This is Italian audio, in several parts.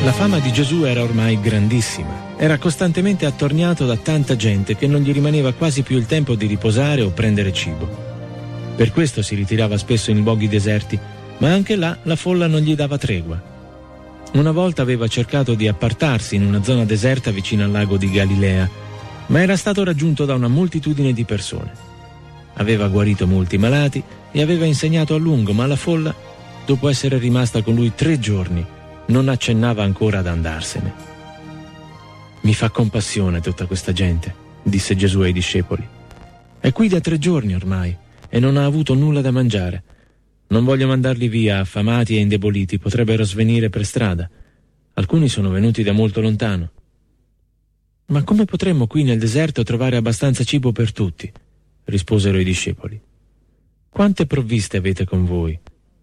La fama di Gesù era ormai grandissima. Era costantemente attorniato da tanta gente che non gli rimaneva quasi più il tempo di riposare o prendere cibo. Per questo si ritirava spesso in luoghi deserti, ma anche là la folla non gli dava tregua. Una volta aveva cercato di appartarsi in una zona deserta vicino al lago di Galilea, ma era stato raggiunto da una moltitudine di persone. Aveva guarito molti malati e aveva insegnato a lungo, ma la folla, dopo essere rimasta con lui 3 giorni, non accennava ancora ad andarsene. «Mi fa compassione tutta questa gente», disse Gesù ai discepoli. «È qui da 3 giorni ormai e non ha avuto nulla da mangiare. Non voglio mandarli via affamati e indeboliti, potrebbero svenire per strada. Alcuni sono venuti da molto lontano». «Ma come potremmo qui nel deserto trovare abbastanza cibo per tutti?» risposero i discepoli. «Quante provviste avete con voi?»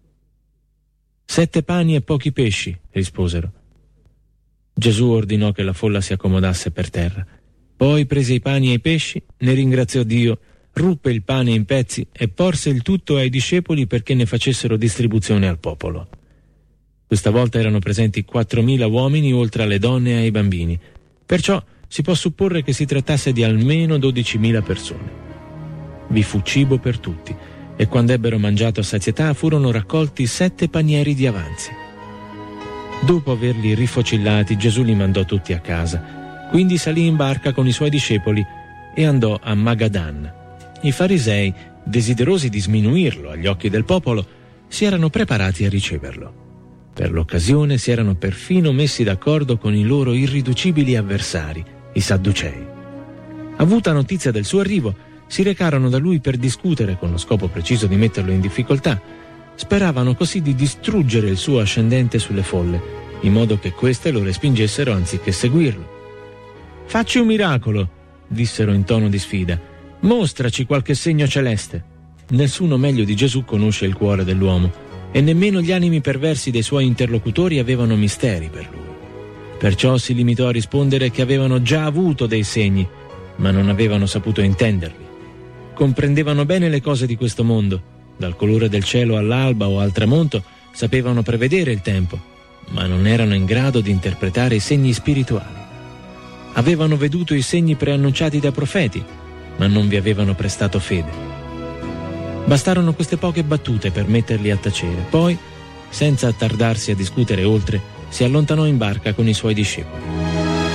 7 pani e pochi pesci, risposero. Gesù ordinò che la folla si accomodasse per terra. Poi prese i pani e i pesci, ne ringraziò Dio, ruppe il pane in pezzi e porse il tutto ai discepoli perché ne facessero distribuzione al popolo. Questa volta erano presenti 4.000 uomini oltre alle donne e ai bambini, perciò si può supporre che si trattasse di almeno 12.000 persone. Vi fu cibo per tutti, e quando ebbero mangiato a sazietà furono raccolti 7 panieri di avanzi. Dopo averli rifocillati, Gesù li mandò tutti a casa. Quindi salì in barca con i suoi discepoli e andò a Magadan. I farisei, desiderosi di sminuirlo agli occhi del popolo, si erano preparati a riceverlo. Per l'occasione si erano perfino messi d'accordo con i loro irriducibili avversari, i Sadducei. Avuta notizia del suo arrivo, si recarono da lui per discutere con lo scopo preciso di metterlo in difficoltà. Speravano così di distruggere il suo ascendente sulle folle, in modo che queste lo respingessero anziché seguirlo. «Facci un miracolo», dissero in tono di sfida. «Mostraci qualche segno celeste». Nessuno meglio di Gesù conosce il cuore dell'uomo, e nemmeno gli animi perversi dei suoi interlocutori avevano misteri per lui. Perciò si limitò a rispondere che avevano già avuto dei segni, ma non avevano saputo intenderli. Comprendevano bene le cose di questo mondo, dal colore del cielo all'alba o al tramonto sapevano prevedere il tempo, ma non erano in grado di interpretare i segni spirituali. Avevano veduto i segni preannunciati dai profeti, ma non vi avevano prestato fede. Bastarono queste poche battute per metterli a tacere. Poi, senza attardarsi a discutere oltre, si allontanò in barca con i suoi discepoli.